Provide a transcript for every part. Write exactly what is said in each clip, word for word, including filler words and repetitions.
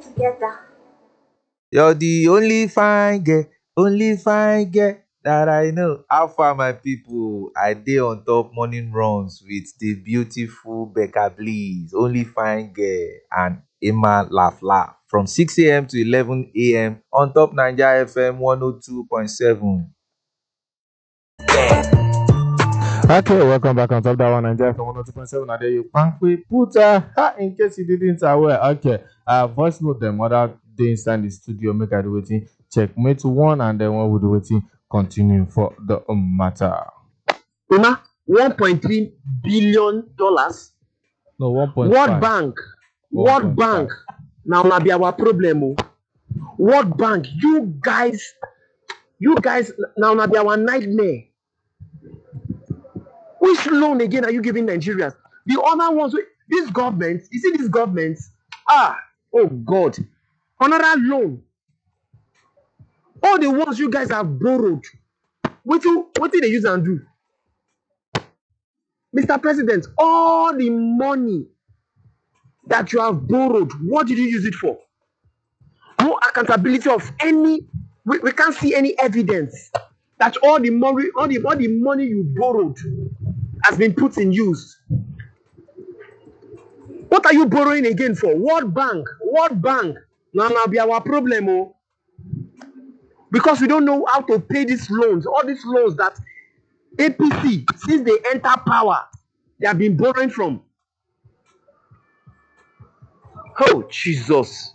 together. You're the only fine girl, only fine girl that I know. How far, my people? I dey on top morning runs with the beautiful Becca Bliss, only fine girl, and Emma Laugh Laugh from six a m to eleven a m on top Naija F M one oh two point seven. Okay, welcome back on top that one. Nigeria from one oh two point seven. There you pankwe put uh, ha, in case you didn't aware. Okay, uh, voice note them. Other day inside the studio, make I do waiting. Checkmate one, and then one would do waiting. Continue for the um, matter. Una, one point three billion dollars. No, one point World five. Bank, World Bank. Now, na be our problem. Oh. World Bank, you guys, you guys, now na be our nightmare. Which loan again are you giving Nigerians? The other ones, this government, you see this government, ah, oh God, another loan. All the ones you guys have borrowed, what you, what did they use and do? Mister President, all the money that you have borrowed, what did you use it for? No accountability of any, we, we can't see any evidence that all the money, all the, all the money you borrowed has been put in use. What are you borrowing again for? World Bank, World Bank. Now, now be our problem, oh. Because we don't know how to pay these loans, all these loans that A P C, since they enter power, they have been borrowing from. Oh, Jesus.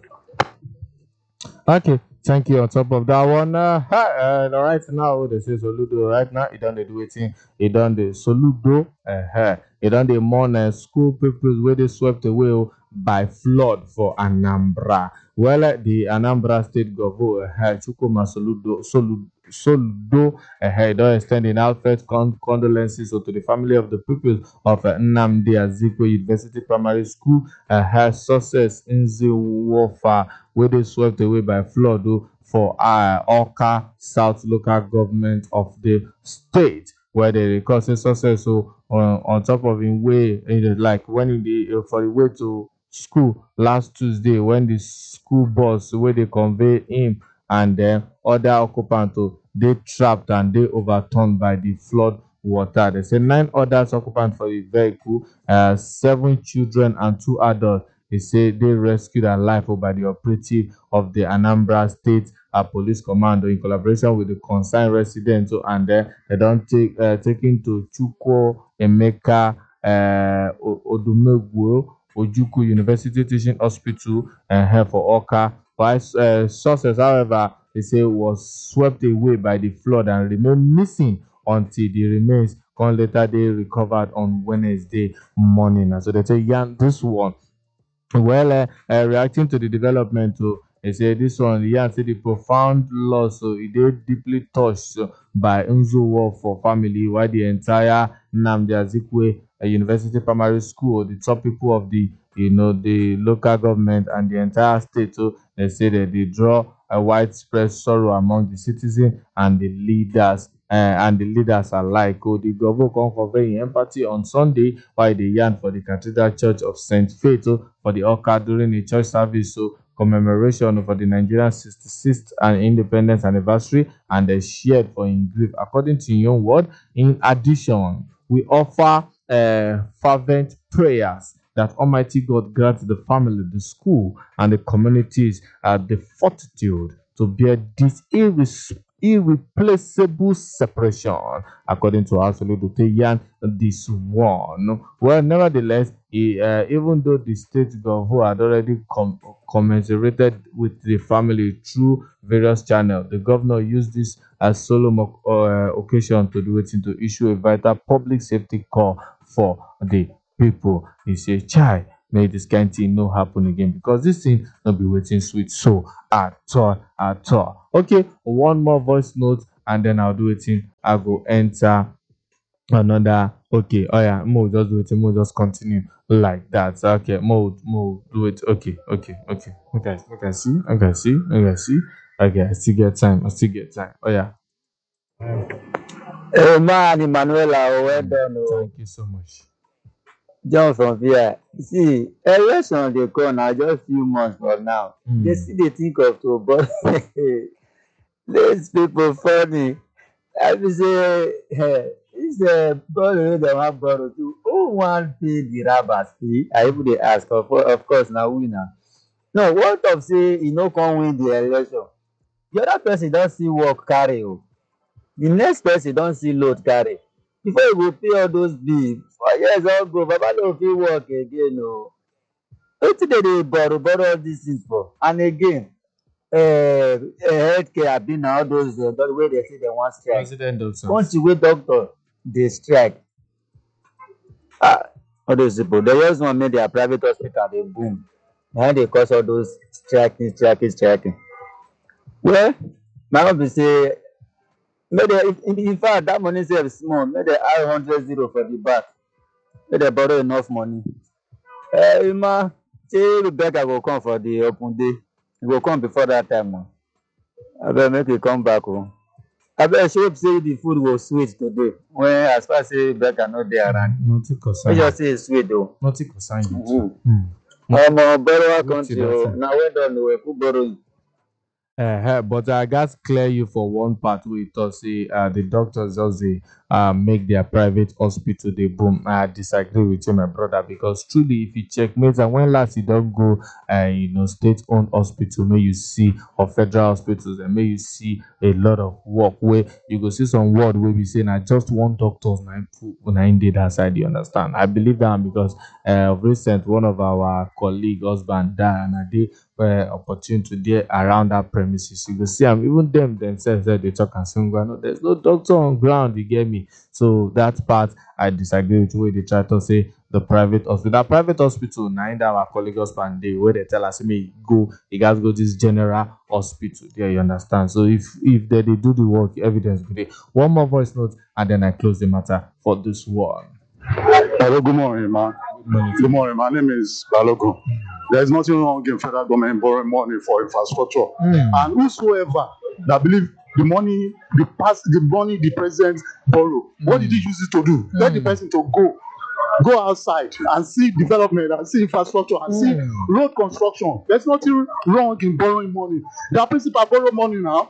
Okay, thank you. On top of that one, uh, uh, right now they say Soludo. Right now, it done the waiting. It done the Soludo. Uh, it done the morning school papers where they swept away by flood for Anambra. Well, uh, the Anambra State Governor, uh, Chukuma Soludo, Soludo. Soludo, uh, don't extending heartfelt con- condolences to the family of the pupils of uh, Nnamdi Azikiwe University Primary School. Uh, her success in the warfare where they swept away by flood oh, for uh, Awka South local government of the state, where they record success so on, on top of in way like when in the uh, for the way to school last Tuesday when the school bus where they convey him and then other occupants oh, they trapped and they overturned by the flood water. They say nine others occupants for the vehicle, uh, seven children and two adults. They say they rescued alive oh, by the operative of the Anambra State uh, Police Command in collaboration with the concerned residents. Oh, and then they don't take uh, taken to Chukwu Emeka uh, Odumegwu Ojukwu University Teaching Hospital and uh, for Awka. While uh, sources, however, they say was swept away by the flood and remained missing until the remains come later they recovered on Wednesday morning. And so they say, yeah, this one. Well, uh, uh, reacting to the development, uh, they say this one, yeah, say the profound loss, so it did deeply touched uh, by Nzuwo for family, while the entire Nnamdi Azikiwe uh, University Primary School, the top people of the, you know, the local government and the entire state, so they say that they draw a widespread sorrow among the citizens and the leaders. Uh, and the leaders alike. Oh, the governor come for very empathy on Sunday while they yarn for the Cathedral Church of Saint Faith oh, for the Awka during the church service. So commemoration for the Nigerian sixty-sixth and independence anniversary, and they shared for in grief. According to your word, in addition, we offer uh, fervent prayers that Almighty God grant the family, the school, and the communities uh, the fortitude to bear this irres- irreplaceable separation, according to Absolute Yan, this one. Well, nevertheless, he, uh, even though the state governor had already com- commiserated with the family through various channels, the governor used this as solemn uh, occasion to do it to issue a vital public safety call for the people. He said, "Chai, may this kind thing no happen again because this thing not be waiting sweet so at all, at all." Okay, one more voice note and then I'll do it in. I'll go enter another. Okay, oh yeah, Mo just do it. Mo just continue like that. Okay, Mo, Mo do it. Okay, okay, okay. Okay, okay, see, okay, see, okay, see. Okay, I still get time. I still get time. Oh yeah. Hey man, Emanuela, well done. Oh. Thank you so much. John from here. See, election dey come na just few months from now. They Mm. still dey think of to borrow. These people funny. I be say eh, this uh, borrow wey dem wan borrow too. Who wan pay the rabbit fee? I even dey ask. Of, cour- of course na we na. No, what of say e no come win the election? The other person don see work carry o. The next person don see load carry. Before you go pay all those bills, four years don go, baba no fit work again o. Wetin dem dey borrow borrow all these things for? And again, um healthcare abi na all those um wey dey say dem wan strike. President doctors. Country wey doctor dey strike, ah, all those people dey just want make their private hospital dey boom. Na im dey cause all those striking, striking, striking. Well, my own be say make dem in in fact that money sef small, make dem add hundred zero for the back, make dem borrow enough money. um Emma, say Rebecca go come for the open day, e go come before that time o. Abeg make e come back o. Abeg shey hope say the food go sweet today when as far as say Rebecca no dey around. Nothing Make concern sure you. say e sweet o. Nothing concern you. Mhm. Mm. Omo borrower Wetin country that o, say? na well done o, who borrow you? Uh, but I gats clear you for one part wey you talk say uh, the doctors just dey uh, make their private hospital dey boom. I disagree with you, my brother, because truly, if you check mate, and when last you don go, uh, you know, state-owned hospital, may you see, or federal hospitals, and may you see a lot of work where you go see some word wey be say na just one doctors na im put na im dey that side. You understand? I believe that one because uh, of recent one of our colleague husband die, and I dey uh, opportunity to dey around that premises. You go see am, even them themselves sef dey talk am say ngwa no, there's no doctor on ground, you get me? So that part I disagree with wey dey try talk say the private hospital. That private hospital na im that our colleague husband dey, wey dey tell us say make e go, e gats go this general hospital there, you understand? So if if dem dey do the work, evidence go dey. One more voice note and then I close the matter for this one. Hello, good morning, man. Good morning. My name is Balogun. There is nothing wrong in federal government borrowing money for infrastructure. Mm. And whosoever that believe the money, the past, the money the president borrow, what did he use it to do? Let the Mm. person to go, go outside and see development and see infrastructure and see Mm. road construction. There's nothing wrong in borrowing money. Their principal borrow money now.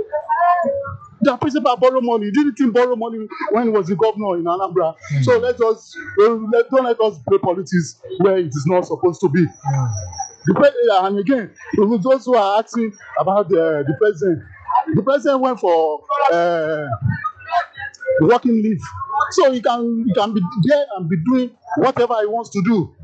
Their principal borrow money. Didn't he borrow money when he was the governor in Anambra? Mm. So let us uh, let, don't let us play politics where it is not supposed to be. Mm. The pre- uh, and again, those who are asking about the, the president, the president went for uh, working leave, so he can he can be there and be doing whatever he wants to do.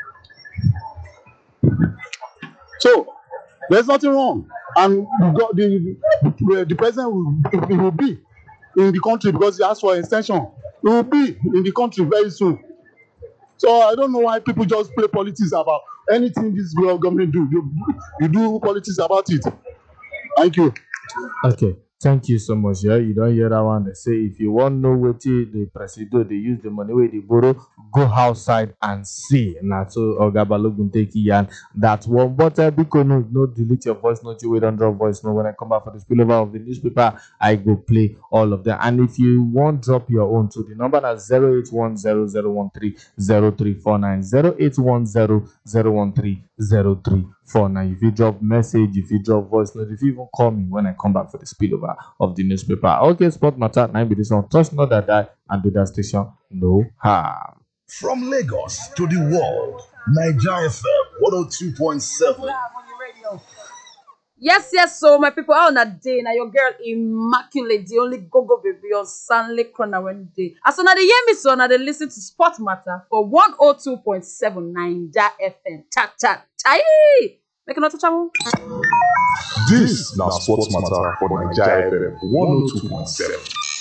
So there's nothing wrong, and God, the, the the president will, he will be in the country because he asked for extension. He will be in the country very soon. So I don't know why people just play politics about anything this government do. You, you do politics about it. Thank you. Okay, thank you so much. Yeah, you don't hear that one. They say if you want know what the president they use the money where they borrow, go outside and see. Now so Oga Balogun take you and that one. But uh, because no, no delete your voice note, you wait on drop voice note. When I come back for the spillover of the newspaper, I go play all of them. And if you want drop your own to the number that's zero eight one zero zero one three zero three four nine zero eight one zero zero one three zero three four nine. If you drop message, if you drop voice note, if you even call me when I come back for the spillover of the newspaper. Okay, sport matter. Nine be this one. Touch not that die and do that station. No harm. From Lagos to the world, Nigeria F M one oh two point seven. Yes, yes, so my people, how on a day now your girl immaculate, the only go-go baby on Stanley Corner one day. As soon as they hear me, so now they listen to Sport Matter for one oh two point seven Nigeria F M. Chat, chat, chai! Make another channel. This now Sports Matter for Nigeria F M one oh two point seven.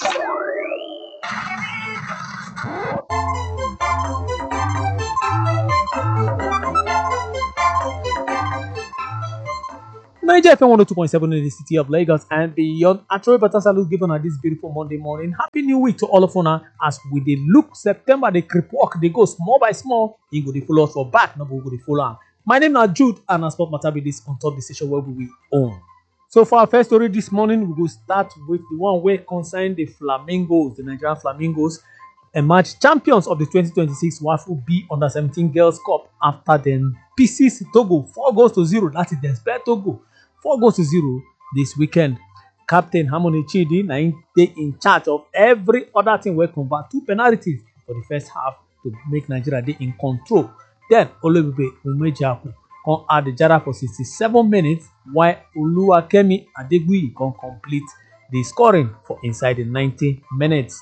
Niger F M one oh two point seven in the city of Lagos and beyond. A Troy Better salute given on this beautiful Monday morning. Happy New Week to all of you as we dey look September, they creep walk, they go small by small. You go dey follow us for back, no go dey follow am. My name is Jude and as Sport Matter be this on top the station where we will own. So for our first story this morning, we will start with the one where concern the Flamingos, the Nigerian Flamingos. emerged champions of the twenty twenty-six WAFU B Under seventeen Girls Cup after them pieces Togo four goals to zero. That is the Togo four goals to zero this weekend. Captain Harmony Chidi na him dey in charge of every other thing wey convert two penalties for the first half to make Nigeria dey in control. Then Olubebe Umejaku come add the jara for sixty-seven minutes while Oluwakemi Adegbuyi come complete the scoring for inside the ninety minutes.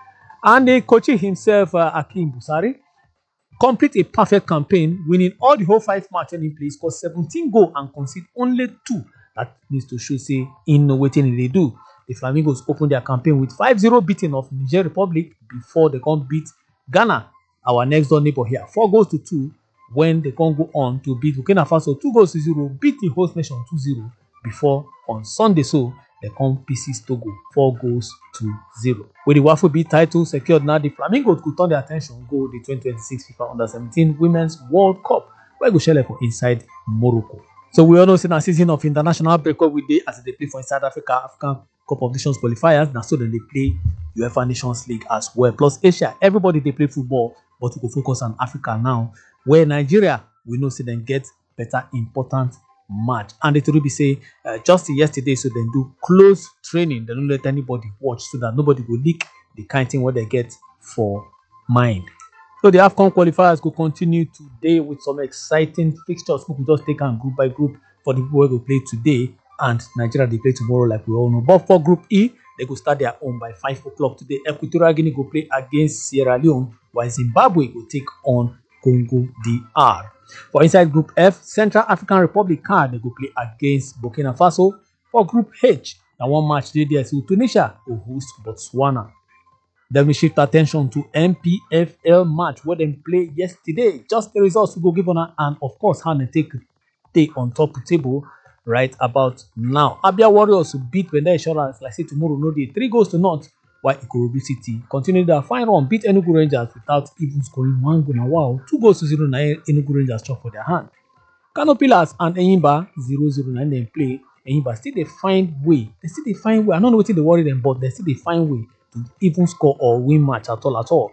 And the coach himself, uh, Akim Busari, complete a perfect campaign, winning all the whole five matches in place, scored seventeen goals and concede only two. That needs to show say in no waiting they do. The Flamingos opened their campaign with five zero beating of Niger Republic before they can beat Ghana, our next door neighbor here, four goals to two. When they can go on to beat Burkina Faso two goals to zero, beat the host nation two zero before on Sunday so they come pieces Togo four goals to zero. With the WAFU B title secured now, the Flamingos could turn their attention go the twenty twenty-six FIFA Under seventeen Women's World Cup where go share for inside Morocco. So we all know in a season of international breakup with day as they play for inside Africa, African Cup of Nations qualifiers. Now so then they play UEFA Nations League as well. Plus Asia, everybody they play football, but we go focus on Africa now, where Nigeria we know see them get better important match. And the Turubi say uh, just yesterday, so then do close training. They don't let anybody watch so that nobody will leak the kind of thing what they get for mind. So the AFCON qualifiers will continue today with some exciting fixtures. We will just take on group by group for the people who will play today, and Nigeria they play tomorrow, like we all know. But for Group E, they go start their own by five o'clock today. Equatorial Guinea go play against Sierra Leone, while Zimbabwe will take on Congo D R. For inside Group F, Central African Republic card they go play against Burkina Faso. For Group H, now one match today there, so Tunisia will host Botswana. Then we shift attention to M P F L match where they play yesterday. Just the results we go give on, and of course how they take take on top of the table right about now. Abia Warriors beat Benda Insurance like say tomorrow no day, three goals to naught, while Ikorodu City continued their fine run, beat Enugu Rangers without even scoring one goal. Now wow, two goals to zero. Nine Enugu Rangers chop for their hand. Kano Pillars and Enyimba zero zero nine they play. Enyimba still they find way. They still they find way. I don't know what they worry them, but they still they find way to even score or win match at all at all.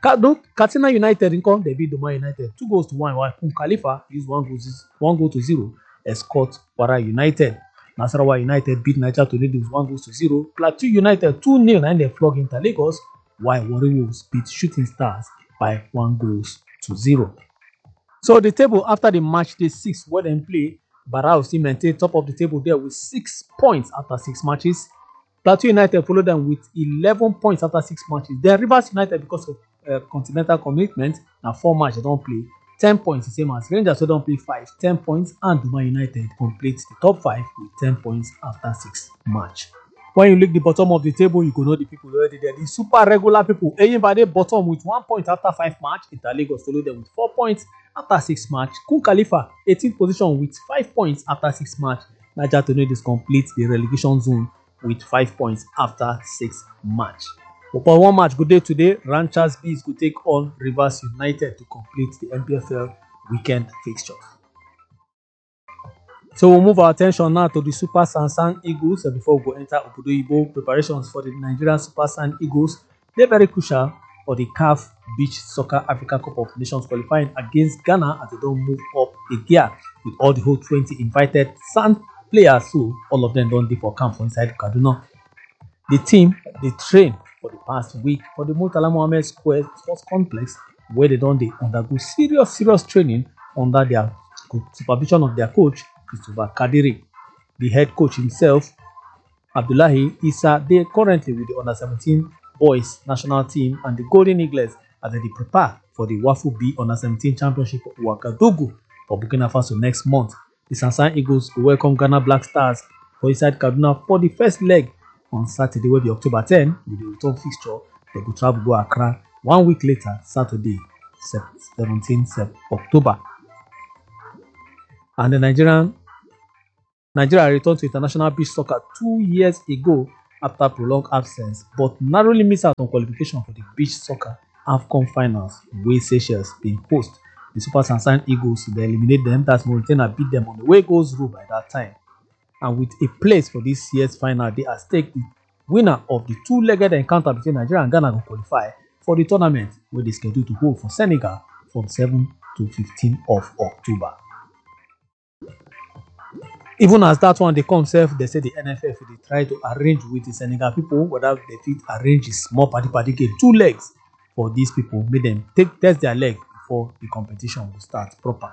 Katsina United in come they beat Doma United two goals to one, while Kum Khalifa used one goal one goal to zero. Escort Kwara United. Nasarawa United beat Niger Tornadoes one goal to zero. Plateau United two nil and they flog Inter Lagos, while Warriors beat Shooting Stars by one goal to zero. So the table after the match day six where they play, Barao still maintain top of the table there with six points after six matches. Plateau United followed them with eleven points after six matches. Then Rivers United, because of uh, continental commitment, now four matches they don't play. ten points, the same as Rangers, so don't play five, ten points, and Duma United completes the top five with ten points after six match. When you look the bottom of the table, you can know the people already there. The super regular people, Enyimba bottom with one point after five match. Inter Lagos followed them with four points after six match. Kun Khalifa, eighteenth position with five points after six match. Niger Tornadoes completes the relegation zone with five points after six match. But for one match, good day today, Ranchers Bees could take on Rivers United to complete the M P F L weekend fixture. So we'll move our attention now to the Super Sansan Eagles uh, before we go enter Obodo Ibo. Preparations for the Nigerian Super San Eagles, they're very crucial for the C A F Beach Soccer Africa Cup of Nations qualifying against Ghana as they don't move up a gear with all the whole twenty invited San players, so all of them don't do for camp for inside Kaduna. The team they train for the past week for the Murtala Mohammed Square Sports Complex, where they don't they undergo serious serious training under their supervision of their coach Christopher Kadiri. The head coach himself, Abdullahi Issa, they are currently with the under seventeen boys national team and the Golden Eagles as they prepare for the WAFU B under seventeen championship of Ouagadougou for Burkina Faso next month. The Sansan Eagles will welcome Ghana Black Stars for inside Kaduna for the first leg on Saturday, will be October tenth, with the return fixture. They will travel to Accra one week later, Saturday, seventeenth of October. And the Nigerian Nigeria returned to international beach soccer two years ago after prolonged absence, but narrowly missed out on qualification for the beach soccer AFCON finals, where Seychelles being host. The Super Sansan Eagles, they eliminate them, that's Mauritania beat them on the way goes rule by that time. And with a place for this year's final, they are stake the winner of the two-legged encounter between Nigeria and Ghana will qualify, for the tournament wey dey scheduled to hold for Senegal from seven to fifteen of October. Even as that one dey come sef, they say the N F F dey try to arrange with the Senegal people whether they fit arrange a small party party game, two legs for these people, make them take test their leg before the competition will start proper.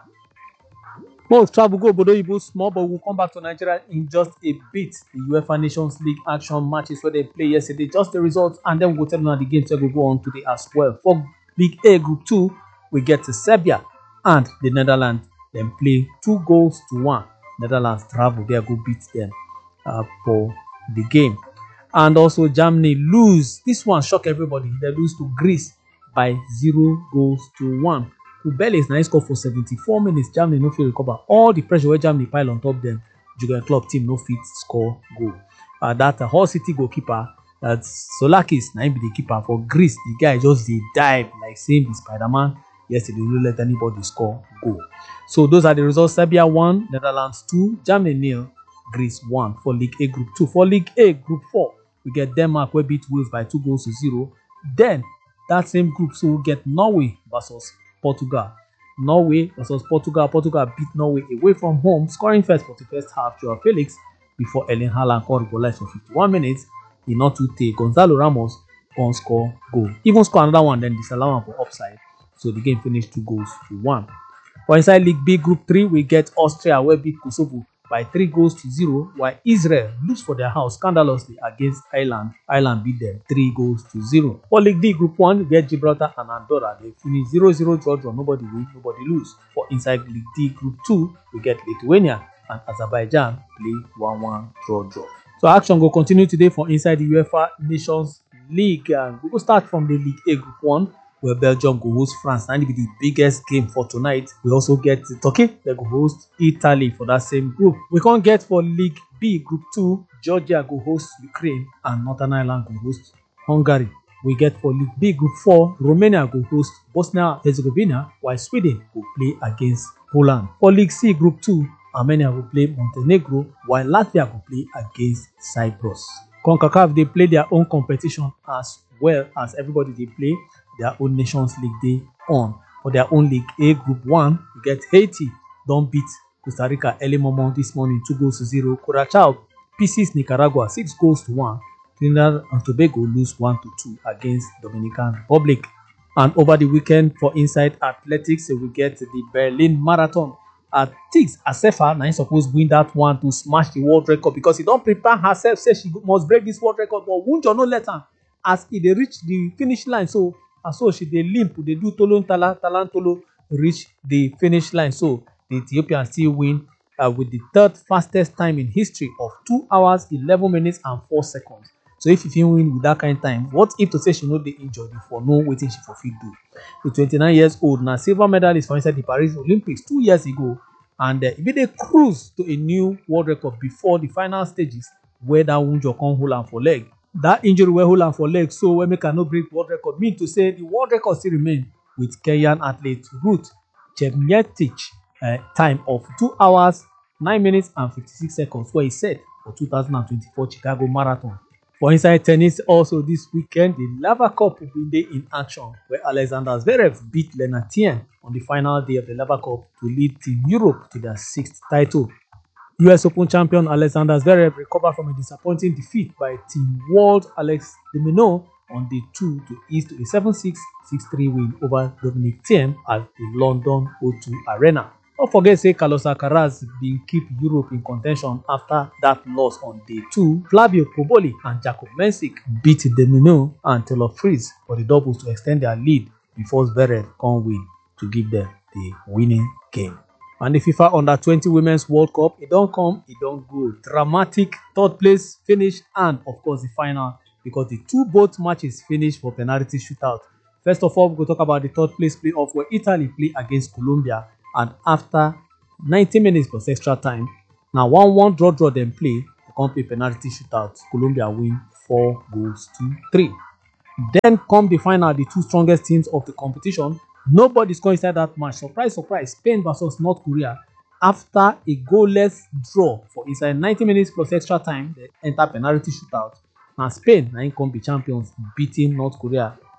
Most travel go Obodo Oyibo small, but we'll come back to Nigeria in just a bit. The UEFA Nations League action matches where they play yesterday, just the results, and then we'll tell you now the games that will go on today as well. For League A Group two, we get to Serbia and the Netherlands. Then play two goals to one. Netherlands travel there, go beat them uh, for the game. And also Germany lose. This one shock everybody. They lose to Greece by zero goals to one. Kubele is now scored for seventy-four minutes. Germany no fit recover. All the pressure where Germany pile on top them, Jurgen Klopp team no fit score goal. Uh, that uh, Hull City goalkeeper, that Solakis, now be the keeper for Greece. The guy just dey dive like saying the Spider-Man. Yesterday, no let anybody score goal. So those are the results. Serbia one, Netherlands two, Germany nil, Greece one for League A Group two. For League A Group four, we get Denmark wey beat Wales by two goals to zero. Then that same group, so we get Norway versus Portugal. Norway versus Portugal. Portugal beat Norway away from home, scoring first for the first half. Joao Felix before Erling Haaland scored equalizer for fifty-one minutes. He not too take. Gonzalo Ramos can score goal. Even score another one, then disallow one for offside. So the game finished two goals to one. For inside League B Group three, we get Austria where beat Kosovo by three goals to zero, while Israel lose for their house scandalously against Ireland. Ireland beat them three goals to zero. For League D Group one, we get Gibraltar and Andorra. They finish zero zero draw draw, nobody win, nobody lose. For inside League D Group two, we get Lithuania and Azerbaijan play one one draw draw. So action will continue today for inside the UEFA Nations League, and we will start from the League A Group one, where Belgium go host France. And it be the biggest game for tonight. We also get Turkey, they go host Italy for that same group. We can't get for League B Group two, Georgia go host Ukraine and Northern Ireland go host Hungary. We get for League B Group four, Romania go host Bosnia Herzegovina, while Sweden will play against Poland. For League C Group two, Armenia will play Montenegro, while Latvia will play against Cyprus. CONCACAF, they play their own competition as well as everybody they play their own Nations League day on. For their own League A Group one, we get Haiti don't beat Costa Rica early moment this morning, two goals to zero. Curacao pieces Nicaragua six goals to one. Trinidad and Tobago lose one to two against Dominican Republic. And over the weekend for inside athletics, we get the Berlin Marathon. At Tiggs Assefa now supposed win that one to smash the world record because he don't prepare herself, say she must break this world record, but Wunjo no let her as he dey reach the finish line. So and so she dey limp, they do tolon tala talantolo reach the finish line. So the Ethiopian still win uh, with the third fastest time in history of two hours eleven minutes and four seconds. So if you win with that kind of time, what if to say she no dey injured for no waiting she for fit do? The twenty-nine years old now silver medalist for inside the Paris Olympics two years ago, and uh, if they cruise to a new world record before the final stages where that Wunjo come hold am for leg. That injury wey hold am for leg, so when make no break world record, mean to say the world record still remain with Kenyan athlete Ruth Chepngetich uh, time of two hours nine minutes and fifty-six seconds, where he set for two thousand twenty-four Chicago Marathon. For inside tennis, also this weekend, the Laver Cup will be there in action, where Alexander Zverev beat Lennart Tien on the final day of the Laver Cup to lead Team Europe to their sixth title. U S Open champion Alexander Zverev recovered from a disappointing defeat by Team World Alex de Minaur on the two to ease to a seven six, six three win over Dominic Thiem at the London O two Arena. Don't forget, say Carlos Alcaraz been keep Europe in contention after that loss on day two. Flavio Poboli and Jakob Mensik beat de Minaur and Taylor Fritz for the doubles to extend their lead before Zverev can win to give them the winning game. And the FIFA Under twenty Women's World Cup, it don't come, it don't go. Dramatic third place finish and of course the final, because the two both matches finished for penalty shootout. First of all, we will talk about the third place playoff where Italy play against Colombia, and after ninety minutes plus extra time, now one one draw draw them play, they come play penalty shootout. Colombia win four goals to three. Then come the final, the two strongest teams of the competition. Nobody scored inside that match. Surprise, surprise. Spain versus North Korea. After a goalless draw for inside ninety minutes plus extra time, they enter penalty shootout. Now Spain now come be champions, beating North Korea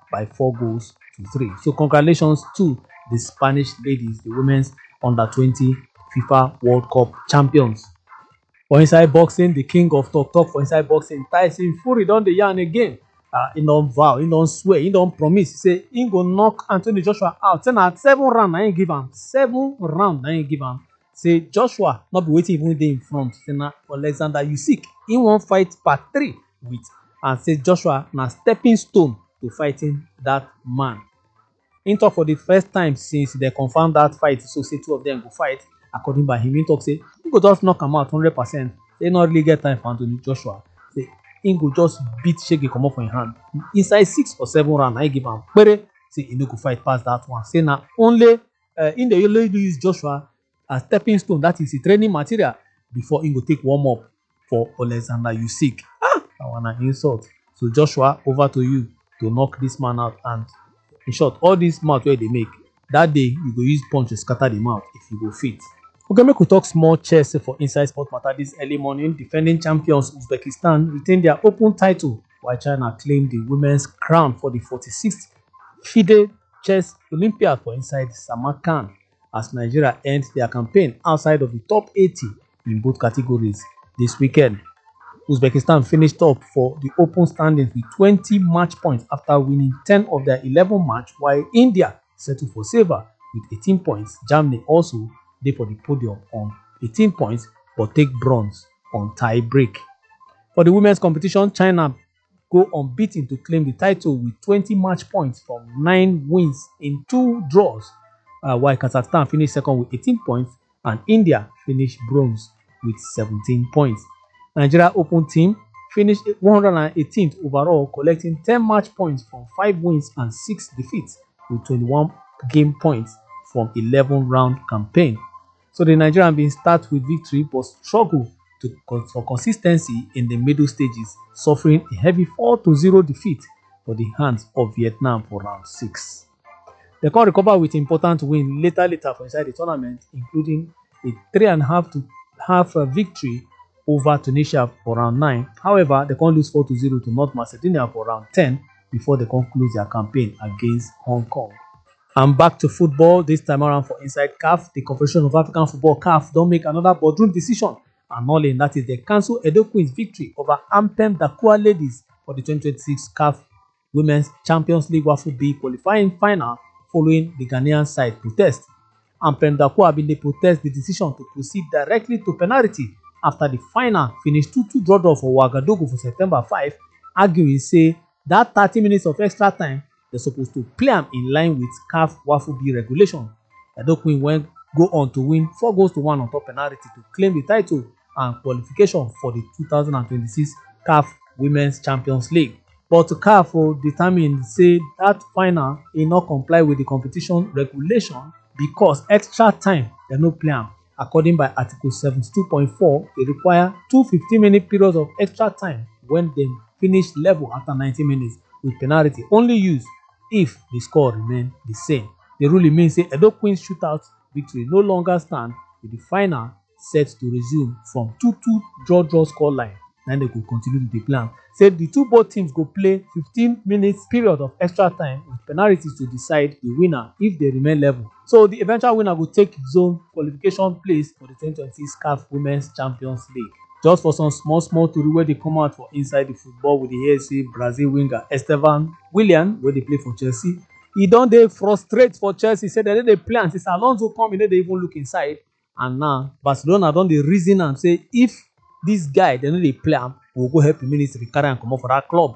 by four goals to three. So congratulations to the Spanish ladies, the women's under twenty FIFA World Cup champions. For inside boxing, the king of talk talk for inside boxing, Tyson Fury don dey yarn again. Uh, he don vow, he don swear, he don promise. He say he go knock Anthony Joshua out. Say na seven round na him give am. Seven round na him give am. Say Joshua no be wetin even dey in front. Say na Alexander Usyk. He wan fight part three with, and say Joshua na stepping stone to fighting that man. Him talk for the first time since they confirm that fight, so say two of them go fight. According by him, he talk say he go just knock am out one hundred percent. They not really get time for Anthony Joshua. Say he go just beat Shege comot for him hand. Inside six or seven round, I give am kpere. Say he no go fight past that one. Say na only uh, in the only use Joshua as stepping stone. That is the training material before he go take warm up for Alexander Usyk. Ah, that one an insult. So Joshua, over to you to knock this man out. And in short, all this mouth where they make, that day you go use punch to scatter the mouth if you go fit. Okay, make we talk small chess for inside sport matter this early morning. Defending champions Uzbekistan retain their open title, while China claim the women's crown for the forty-sixth FIDE Chess Olympiad for inside Samarkand, as Nigeria end their campaign outside of the top eighty in both categories this weekend. Uzbekistan finished top for the open standings with twenty match points after winning ten of their eleven match, while India settled for silver with eighteen points. Germany also dey for the podium on eighteen points but take bronze on tie break. For the women's competition, China go unbeaten to claim the title with twenty match points from nine wins in two draws, uh, while Kazakhstan finished second with eighteen points and India finished bronze with seventeen points. Nigeria Open team finished one hundred eighteenth overall, collecting ten match points from five wins and six defeats with twenty-one game points from eleven round campaign. So the Nigerian been start with victory but struggle to for consistency in the middle stages, suffering a heavy four to zero defeat for the hands of Vietnam for round six. They can recover with important win later later for inside the tournament, including a three and a half to half a victory over Tunisia for round nine. However, they can lose four to zero to North Macedonia for round ten before they conclude their campaign against Hong Kong. And back to football, this time around for inside C A F, the Confederation of African Football C A F don't make another boardroom decision, annulling that is they cancel Edo Queens victory over Ampem Dakua ladies for the twenty twenty-six C A F Women's Champions League Waffle B qualifying final following the Ghanaian side protest. Ampem Dakua been they protest the decision to proceed directly to penalty after the final finished two two draw draw for Ouagadougou for September fifth, arguing say that thirty minutes of extra time they're supposed to play them in line with C A F Waffle B regulation. Edo Queen went go on to win four goals to one on top penalty to claim the title and qualification for the two thousand twenty-six C A F Women's Champions League. But C A F determined say that final will not comply with the competition regulation because extra time they no play am. According by Article seventy-two point four, they require two fifteen minute periods of extra time when they finish level after ninety minutes, with penalty only used if the score remain the same. The ruling means say Edo Queens shootout victory no longer stand, with the final set to resume from two two draw draw score line. Then they could continue with the plan. Said the two both teams go play fifteen minutes period of extra time with penalties to decide the winner if they remain level. So the eventual winner will take his own qualification place for the twenty twenty-six C A F Women's Champions League. Just for some small small tori wey dey come out for inside the football, with the hear say Brazil winger Estevan Willian wey dey play for Chelsea, e don dey frustrate for Chelsea, say dem no dey play am since Alonso come, e no dey even look inside, and now Barcelona don dey reason am say if this guy dem no dey play am, we go go help im ministry carry am comot for that club.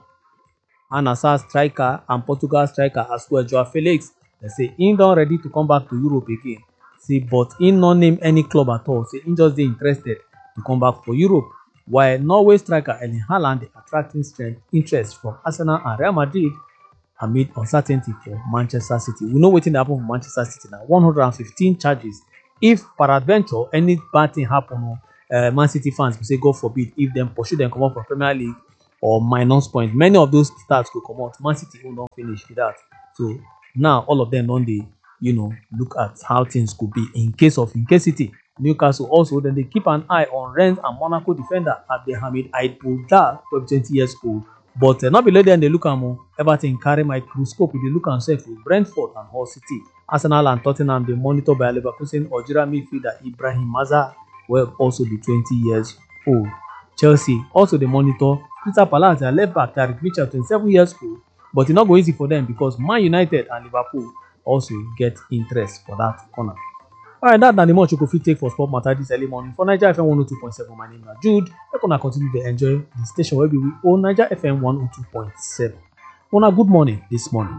And as a striker and Portugal striker as well, Joao Felix, dem say im don ready to come back to Europe again. Say but im no name any club at all, say im just dey interested to come back for Europe, while Norway striker Erling Haaland dey attracting strength interest from Arsenal and Real Madrid amid uncertainty for Manchester City. We know wetin dey happen for Manchester City now. one hundred fifteen charges. If peradventure any bad thing happen, uh, Man City fans will say God forbid if them pursue them come out from Premier League or minus points, many of those stars could come out. Man City will not finish with that. So now all of them don't they, you know, look at how things could be in case of incasity. Newcastle also then they keep an eye on Rennes and Monaco defender Abdelhamid Aït Boudar, twenty years old, But uh, not be let them they look am o. Everton carry microscope. They look am sef with Brentford and Hull City. Arsenal and Tottenham dey monitor by Leverkusen Algeria midfielder Ibrahim Maza, will also be twenty years old. Chelsea also dey monitor Crystal Palace and left back Tariq Mitchell, twenty-seven years old, but e no go easy for them because Man United and Liverpool also get interest for that corner. Alright, that na the much you go fit take for sport matter this early morning for Naija F M one oh two point seven. My name na Jude. Make una continue to enjoy the station wey be we own Naija F M one oh two point seven. Una good morning this morning.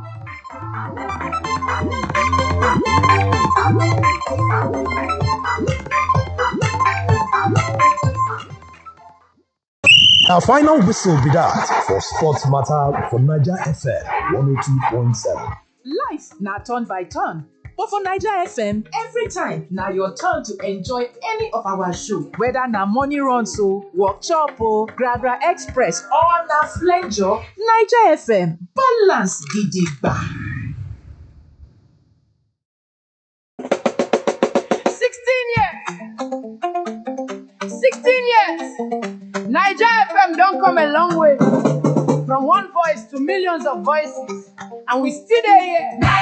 Our final whistle be that for sports matter for Naija F M one oh two point seven. Life na turn by turn, but for Naija F M, every time na your turn to enjoy any of our show. Whether na morning runs o, workshop o, Gragra Express or na flenjo, Naija F M balance gidigba. sixteen years. sixteen years. Naija F M don come a long way. From one voice to millions of voices. And we still dey here.